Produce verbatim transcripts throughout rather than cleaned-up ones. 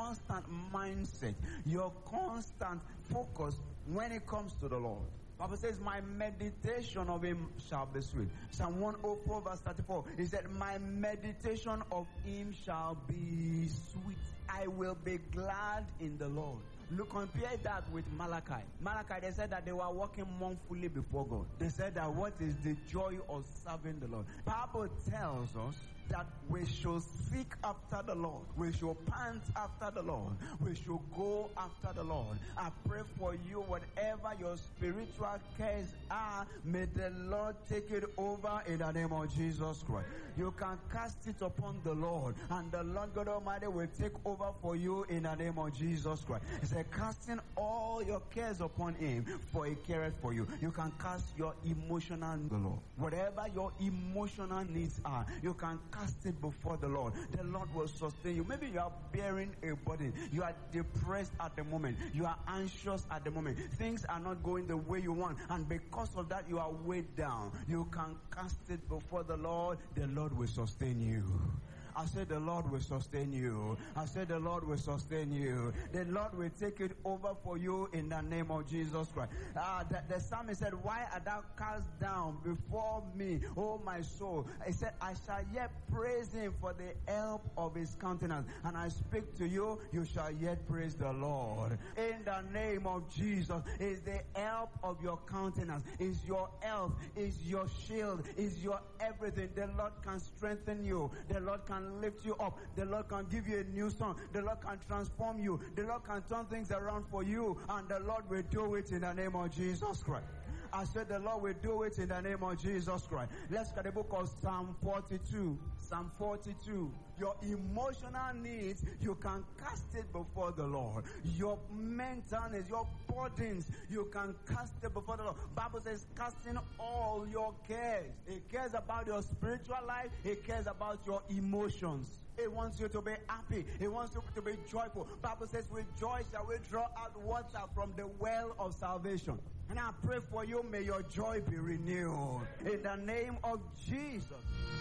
constant mindset, your constant focus when it comes to the Lord. Bible says, my meditation of him shall be sweet. Psalm one oh four verse thirty-four, he said, my meditation of him shall be sweet. I will be glad in the Lord. Look, compare that with Malachi. Malachi, they said that they were walking mournfully before God. They said that what is the joy of serving the Lord? Bible tells us that we should seek after the Lord. We should pant after the Lord. We should go after the Lord. I pray for you, whatever your spiritual cares are, may the Lord take it over in the name of Jesus Christ. You can cast it upon the Lord, and the Lord God Almighty will take over for you in the name of Jesus Christ. He said, casting all your cares upon him, for he careth for you. You can cast your emotional the Lord. Whatever your emotional needs are, you can cast it before the Lord. The Lord will sustain you. Maybe you are bearing a burden. You are depressed at the moment. You are anxious at the moment. Things are not going the way you want, and because of that you are weighed down. You can cast it before the Lord. The Lord will sustain you. I said the Lord will sustain you. I said the Lord will sustain you. The Lord will take it over for you in the name of Jesus Christ. Uh, the, the psalmist said, why art thou cast down before me, O my soul? He said, I shall yet praise him for the help of his countenance. And I speak to you, you shall yet praise the Lord. In the name of Jesus, is the help of your countenance, is your health, is your shield, is your everything. The Lord can strengthen you. The Lord can lift you up. The Lord can give you a new song. The Lord can transform you. The Lord can turn things around for you, and the Lord will do it in the name of Jesus Christ. I said the Lord will do it in the name of Jesus Christ. Let's get the book of Psalm forty-two. Psalm forty-two. Your emotional needs, you can cast it before the Lord. Your mental needs, your burdens, you can cast it before the Lord. Bible says, casting all your cares. He cares about your spiritual life. He cares about your emotions. He wants you to be happy. He wants you to be joyful. Bible says, with joy shall we draw out water from the well of salvation. And I pray for you, may your joy be renewed. In the name of Jesus.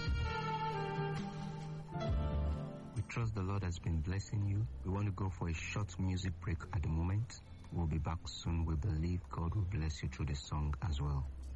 We trust the Lord has been blessing you. We want to go for a short music break at the moment. We'll be back soon. We believe God will bless you through the song as well.